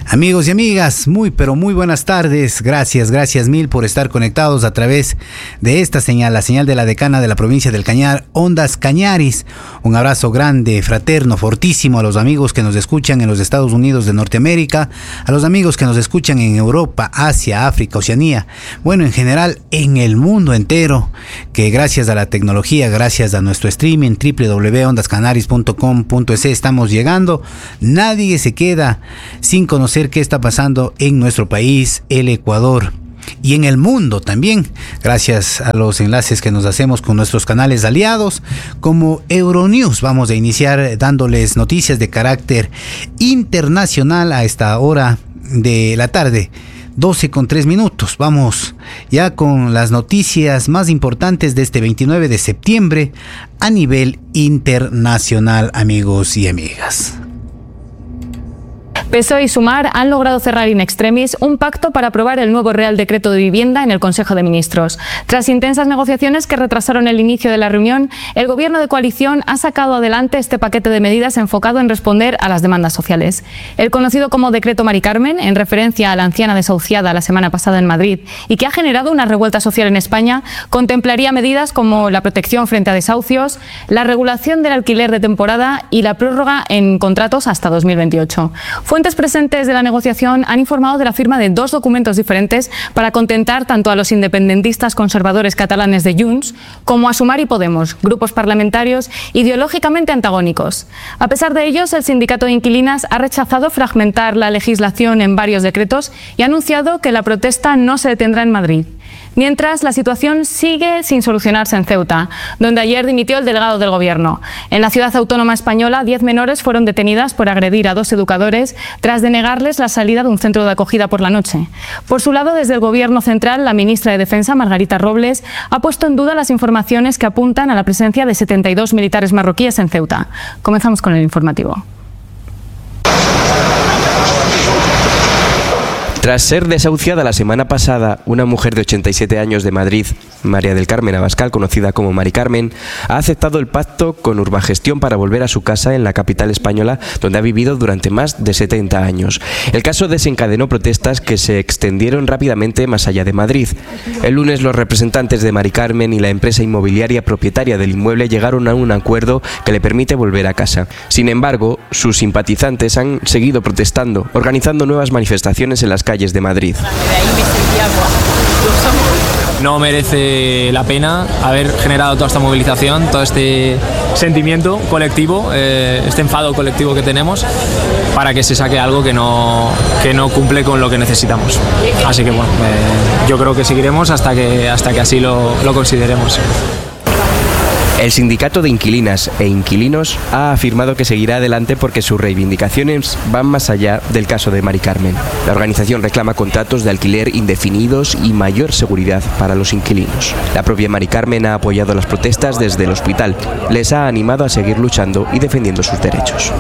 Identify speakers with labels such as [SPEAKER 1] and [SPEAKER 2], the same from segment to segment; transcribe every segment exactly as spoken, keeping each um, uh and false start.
[SPEAKER 1] Amigos y amigas, muy pero muy buenas tardes. Gracias, gracias mil por estar conectados a través de esta señal, la señal de la decana de la provincia del Cañar, Ondas Cañaris. Un abrazo grande, fraterno, fortísimo a los amigos que nos escuchan en los Estados Unidos de Norteamérica, a los amigos que nos escuchan en Europa, Asia, África, Oceanía, bueno, en general en el mundo entero, que gracias a la tecnología, gracias a nuestro streaming doble u doble u doble u punto ondas canaris punto com punto es estamos llegando. Nadie se queda sin conocer qué está pasando en nuestro país, el Ecuador, y en el mundo también, gracias a los enlaces que nos hacemos con nuestros canales aliados como Euronews. Vamos a iniciar dándoles noticias de carácter internacional a esta hora de la tarde, doce con tres minutos. Vamos ya con las noticias más importantes de este veintinueve de septiembre a nivel internacional, amigos y amigas.
[SPEAKER 2] P S O E y Sumar han logrado cerrar in extremis un pacto para aprobar el nuevo Real Decreto de Vivienda en el Consejo de Ministros. Tras intensas negociaciones que retrasaron el inicio de la reunión, el Gobierno de coalición ha sacado adelante este paquete de medidas enfocado en responder a las demandas sociales. El conocido como Decreto Mari Carmen, en referencia a la anciana desahuciada la semana pasada en Madrid y que ha generado una revuelta social en España, contemplaría medidas como la protección frente a desahucios, la regulación del alquiler de temporada y la prórroga en contratos hasta dos mil veintiocho. Fuentes presentes de la negociación han informado de la firma de dos documentos diferentes para contentar tanto a los independentistas conservadores catalanes de Junts como a Sumar y Podemos, grupos parlamentarios ideológicamente antagónicos. A pesar de ellos, el sindicato de inquilinas ha rechazado fragmentar la legislación en varios decretos y ha anunciado que la protesta no se detendrá en Madrid. Mientras, la situación sigue sin solucionarse en Ceuta, donde ayer dimitió el delegado del Gobierno. En la ciudad autónoma española, diez menores fueron detenidas por agredir a dos educadores tras denegarles la salida de un centro de acogida por la noche. Por su lado, desde el Gobierno central, la ministra de Defensa, Margarita Robles, ha puesto en duda las informaciones que apuntan a la presencia de setenta y dos militares marroquíes en Ceuta. Comenzamos con el informativo.
[SPEAKER 3] Tras ser desahuciada la semana pasada, una mujer de ochenta y siete años de Madrid, María del Carmen Abascal, conocida como Mari Carmen, ha aceptado el pacto con Urbagestión para volver a su casa en la capital española, donde ha vivido durante más de setenta años. El caso desencadenó protestas que se extendieron rápidamente más allá de Madrid. El lunes, los representantes de Mari Carmen y la empresa inmobiliaria propietaria del inmueble llegaron a un acuerdo que le permite volver a casa. Sin embargo, sus simpatizantes han seguido protestando, organizando nuevas manifestaciones en las calles de Madrid.
[SPEAKER 4] No merece la pena haber generado toda esta movilización, todo este sentimiento colectivo, eh, este enfado colectivo que tenemos, para que se saque algo que no, que no cumple con lo que necesitamos. Así que bueno, eh, yo creo que seguiremos hasta que, hasta que así lo, lo consideremos.
[SPEAKER 3] El sindicato de inquilinas e inquilinos ha afirmado que seguirá adelante porque sus reivindicaciones van más allá del caso de Mari Carmen. La organización reclama contratos de alquiler indefinidos y mayor seguridad para los inquilinos. La propia Mari Carmen ha apoyado las protestas desde el hospital. Les ha animado a seguir luchando y defendiendo sus derechos.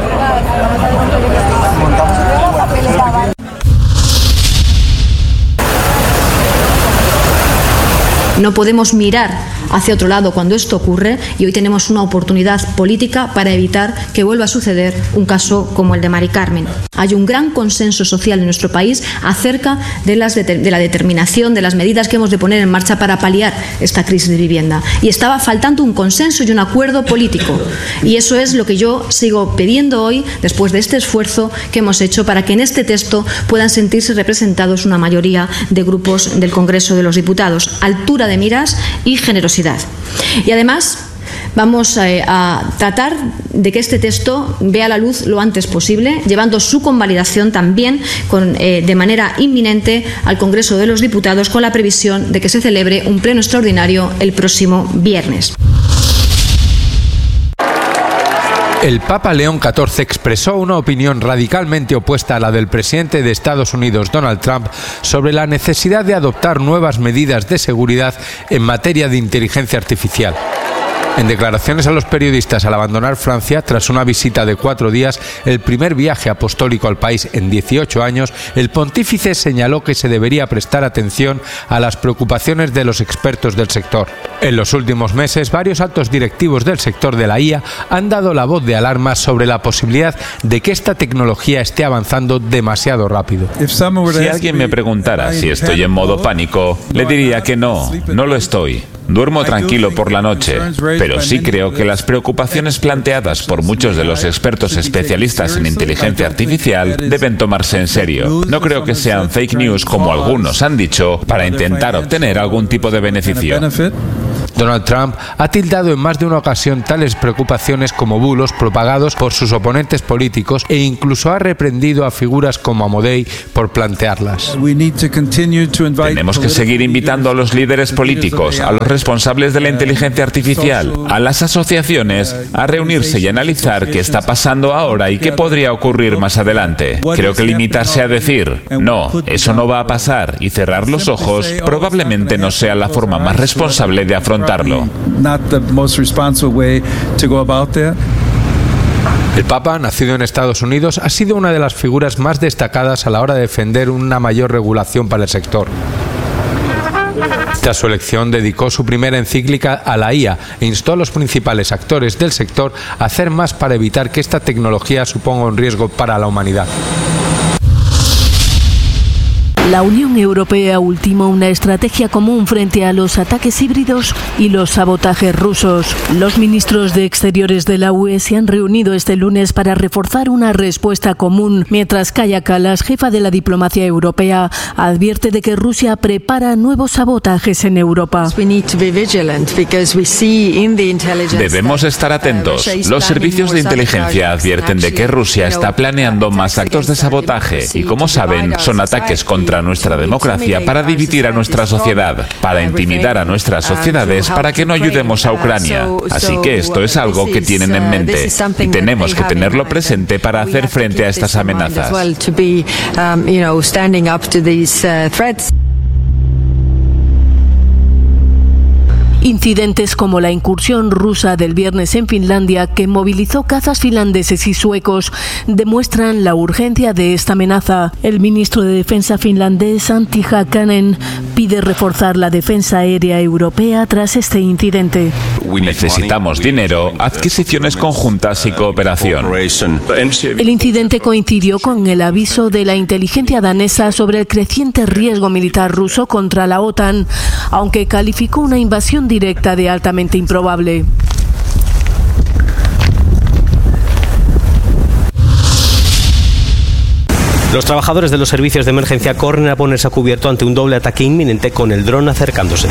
[SPEAKER 5] No podemos mirar hacia otro lado cuando esto ocurre y hoy tenemos una oportunidad política para evitar que vuelva a suceder un caso como el de Mari Carmen. Hay un gran consenso social en nuestro país acerca de, las de, de la determinación, de las medidas que hemos de poner en marcha para paliar esta crisis de vivienda. Y estaba faltando un consenso y un acuerdo político. Y eso es lo que yo sigo pidiendo hoy, después de este esfuerzo que hemos hecho, para que en este texto puedan sentirse representados una mayoría de grupos del Congreso de los Diputados. Altura de miras y generosidad. Y además vamos a, a tratar de que este texto vea la luz lo antes posible, llevando su convalidación también con, eh, de manera inminente al Congreso de los Diputados, con la previsión de que se celebre un pleno extraordinario el próximo viernes.
[SPEAKER 6] El Papa León catorce expresó una opinión radicalmente opuesta a la del presidente de Estados Unidos, Donald Trump, sobre la necesidad de adoptar nuevas medidas de seguridad en materia de inteligencia artificial. En declaraciones a los periodistas al abandonar Francia, tras una visita de cuatro días, el primer viaje apostólico al país en dieciocho años, el pontífice señaló que se debería prestar atención a las preocupaciones de los expertos del sector. En los últimos meses, varios altos directivos del sector de la I A han dado la voz de alarma sobre la posibilidad de que esta tecnología esté avanzando demasiado rápido.
[SPEAKER 7] Si alguien me preguntara si estoy en modo pánico, le diría que no, no lo estoy. Duermo tranquilo por la noche, pero sí creo que las preocupaciones planteadas por muchos de los expertos especialistas en inteligencia artificial deben tomarse en serio. No creo que sean fake news, como algunos han dicho, para intentar obtener algún tipo de beneficio.
[SPEAKER 6] Donald Trump ha tildado en más de una ocasión tales preocupaciones como bulos propagados por sus oponentes políticos e incluso ha reprendido a figuras como Amodei por plantearlas.
[SPEAKER 7] Tenemos que seguir invitando a los líderes políticos, a los responsables de la inteligencia artificial, a las asociaciones, a reunirse y analizar qué está pasando ahora y qué podría ocurrir más adelante. Creo que limitarse a decir, no, eso no va a pasar, y cerrar los ojos, probablemente no sea la forma más responsable de afrontarlo.
[SPEAKER 6] El Papa, nacido en Estados Unidos, ha sido una de las figuras más destacadas a la hora de defender una mayor regulación para el sector. Tras su elección, dedicó su primera encíclica a la I A e instó a los principales actores del sector a hacer más para evitar que esta tecnología suponga un riesgo para la humanidad.
[SPEAKER 8] La Unión Europea ultima una estrategia común frente a los ataques híbridos y los sabotajes rusos. Los ministros de Exteriores de la U E se han reunido este lunes para reforzar una respuesta común, mientras Kaja Kallas, jefa de la diplomacia europea, advierte de que Rusia prepara nuevos sabotajes en Europa.
[SPEAKER 7] Debemos estar atentos. Los servicios de inteligencia advierten de que Rusia está planeando más actos de sabotaje y, como saben, son ataques contra nuestra democracia para dividir a nuestra sociedad, para intimidar a nuestras sociedades para que no ayudemos a Ucrania. Así que esto es algo que tienen en mente y tenemos que tenerlo presente para hacer frente a estas amenazas.
[SPEAKER 8] Incidentes como la incursión rusa del viernes en Finlandia, que movilizó cazas finlandeses y suecos, demuestran la urgencia de esta amenaza. El ministro de Defensa finlandés, Antti Hakanen, pide reforzar la defensa aérea europea tras este incidente.
[SPEAKER 7] Necesitamos dinero, adquisiciones conjuntas y cooperación.
[SPEAKER 8] El incidente coincidió con el aviso de la inteligencia danesa sobre el creciente riesgo militar ruso contra la OTAN, aunque calificó una invasión directa de altamente improbable.
[SPEAKER 9] Los trabajadores de los servicios de emergencia corren a ponerse a cubierto ante un doble ataque inminente con el dron acercándose.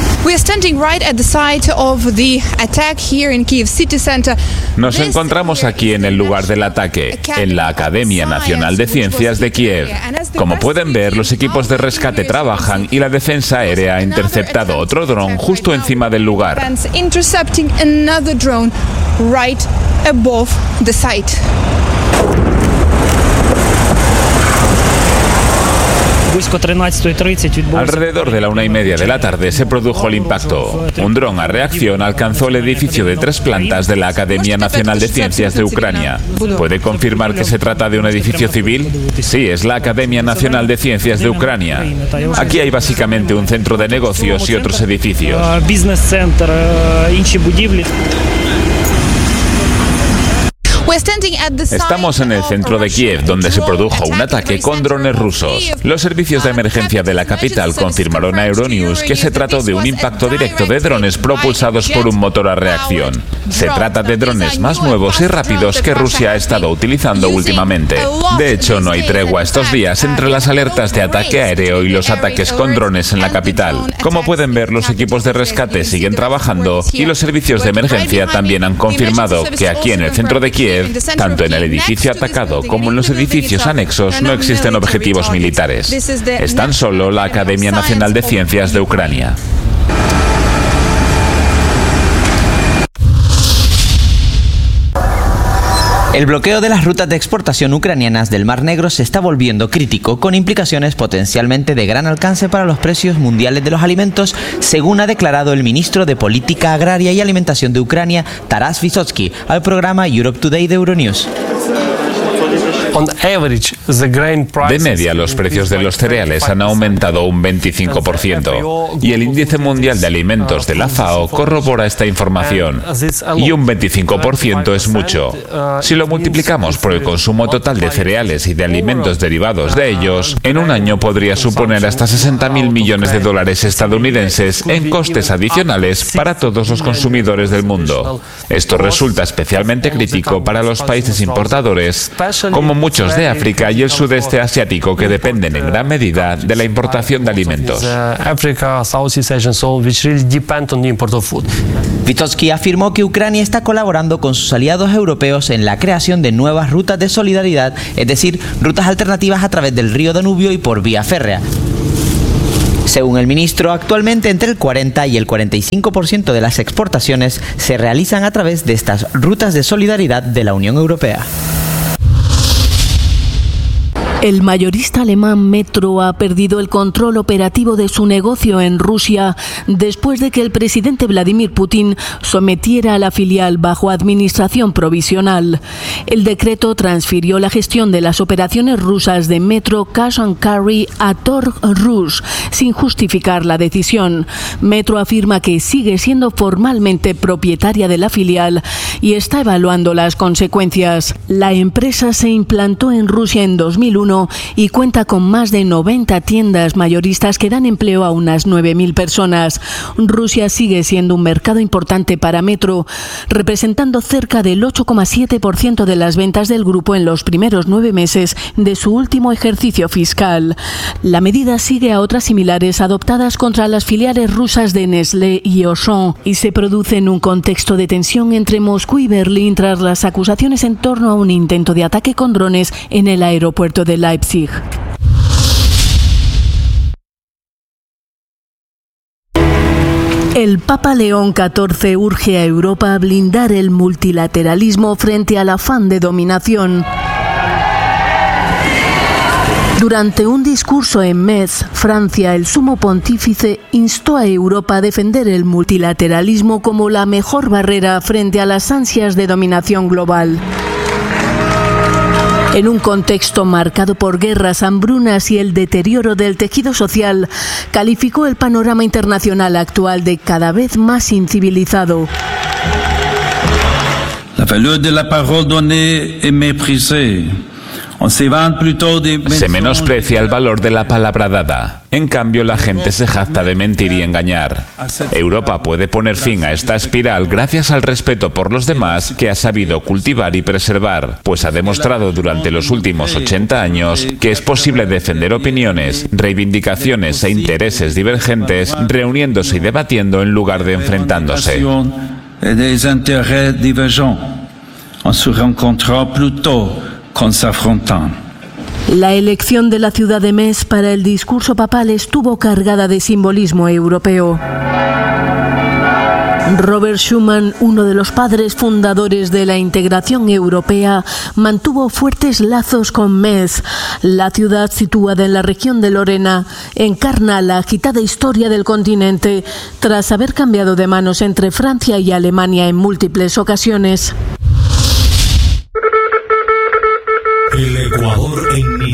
[SPEAKER 7] Nos encontramos aquí en el lugar del ataque, en la Academia Nacional de Ciencias de Kiev. Como pueden ver, los equipos de rescate trabajan y la defensa aérea ha interceptado otro dron justo encima del lugar. Alrededor de la una y media de la tarde se produjo el impacto. Un dron a reacción alcanzó el edificio de tres plantas de la Academia Nacional de Ciencias de Ucrania. ¿Puede confirmar que se trata de un edificio civil? Sí, es la Academia Nacional de Ciencias de Ucrania. Aquí hay básicamente un centro de negocios y otros edificios. Estamos en el centro de Kiev, donde se produjo un ataque con drones rusos. Los servicios de emergencia de la capital confirmaron a Euronews que se trató de un impacto directo de drones propulsados por un motor a reacción. Se trata de drones más nuevos y rápidos que Rusia ha estado utilizando últimamente. De hecho, no hay tregua estos días entre las alertas de ataque aéreo y los ataques con drones en la capital. Como pueden ver, los equipos de rescate siguen trabajando y los servicios de emergencia también han confirmado que aquí en el centro de Kiev, tanto en el edificio atacado como en los edificios anexos, no existen objetivos militares. Es tan solo la Academia Nacional de Ciencias de Ucrania.
[SPEAKER 10] El bloqueo de las rutas de exportación ucranianas del Mar Negro se está volviendo crítico, con implicaciones potencialmente de gran alcance para los precios mundiales de los alimentos, según ha declarado el ministro de Política Agraria y Alimentación de Ucrania, Taras Vysotsky, al programa Europe Today de Euronews.
[SPEAKER 7] De media, los precios de los cereales han aumentado un veinticinco por ciento y el índice mundial de alimentos de la FAO corrobora esta información. Y un veinticinco por ciento es mucho. Si lo multiplicamos por el consumo total de cereales y de alimentos derivados de ellos, en un año podría suponer hasta sesenta mil millones de dólares estadounidenses en costes adicionales para todos los consumidores del mundo. Esto resulta especialmente crítico para los países importadores, como muchos de África y el sudeste asiático, que dependen en gran medida de la importación de alimentos.
[SPEAKER 10] Vysotsky afirmó que Ucrania está colaborando con sus aliados europeos en la creación de nuevas rutas de solidaridad, es decir, rutas alternativas a través del río Danubio y por vía férrea. Según el ministro, actualmente entre el cuarenta y el cuarenta y cinco por ciento de las exportaciones se realizan a través de estas rutas de solidaridad de la Unión Europea.
[SPEAKER 8] El mayorista alemán Metro ha perdido el control operativo de su negocio en Rusia después de que el presidente Vladimir Putin sometiera a la filial bajo administración provisional. El decreto transfirió la gestión de las operaciones rusas de Metro Cash and Carry a Torg Rus, sin justificar la decisión. Metro afirma que sigue siendo formalmente propietaria de la filial y está evaluando las consecuencias. La empresa se implantó en Rusia en dos mil uno y cuenta con más de noventa tiendas mayoristas que dan empleo a unas nueve mil personas. Rusia sigue siendo un mercado importante para Metro, representando cerca del ocho coma siete por ciento de las ventas del grupo en los primeros nueve meses de su último ejercicio fiscal. La medida sigue a otras similares adoptadas contra las filiales rusas de Nestlé y Auchan y se produce en un contexto de tensión entre Moscú y Berlín tras las acusaciones en torno a un intento de ataque con drones en el aeropuerto de Leipzig. El Papa León catorce urge a Europa a blindar el multilateralismo frente al afán de dominación. Durante un discurso en Metz, Francia, el sumo pontífice instó a Europa a defender el multilateralismo como la mejor barrera frente a las ansias de dominación global. En un contexto marcado por guerras, hambrunas y el deterioro del tejido social, calificó el panorama internacional actual de cada vez más incivilizado.
[SPEAKER 11] La valeur de la parole donnée est méprisée.
[SPEAKER 7] Se menosprecia el valor de la palabra dada. En cambio, la gente se jacta de mentir y engañar. Europa puede poner fin a esta espiral gracias al respeto por los demás que ha sabido cultivar y preservar, pues ha demostrado durante los últimos ochenta años que es posible defender opiniones, reivindicaciones e intereses divergentes reuniéndose y debatiendo en lugar de enfrentándose.
[SPEAKER 8] La elección de la ciudad de Metz para el discurso papal estuvo cargada de simbolismo europeo. Robert Schuman, uno de los padres fundadores de la integración europea, mantuvo fuertes lazos con Metz. La ciudad, situada en la región de Lorena, encarna la agitada historia del continente tras haber cambiado de manos entre Francia y Alemania en múltiples ocasiones.
[SPEAKER 12] El Ecuador en